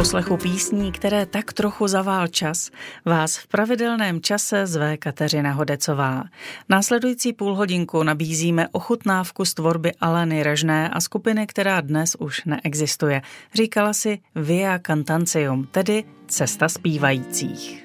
poslechu písní, které tak trochu zavál čas, vás v pravidelném čase zve Kateřina Hodecová. Následující půlhodinku nabízíme ochutnávku z tvorby Aleny Režné a skupiny, která dnes už neexistuje. Říkala si Via Cantancium, tedy Cesta zpívajících.